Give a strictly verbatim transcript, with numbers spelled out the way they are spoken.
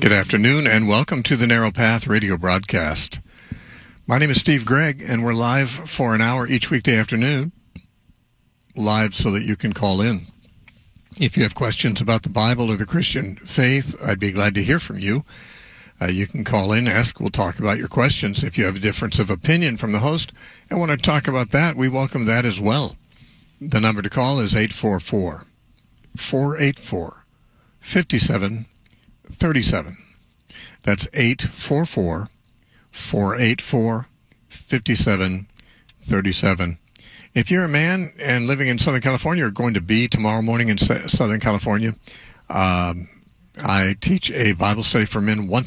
Good afternoon and welcome to the Narrow Path radio broadcast. My name is Steve Gregg and we're live for an hour each weekday afternoon, live so that you can call in. If you have questions about the Bible or the Christian faith, I'd be glad to hear from you. Uh, you can call in, ask, we'll talk about your questions. If you have a difference of opinion from the host and want to talk about that, we welcome that as well. The number to call is eight four four, four eight four, five seven three seven. That's eight four four, four eight four, five seven three seven. If you're a man and living in Southern California or going to be tomorrow morning in Southern California, um, I teach a Bible study for men once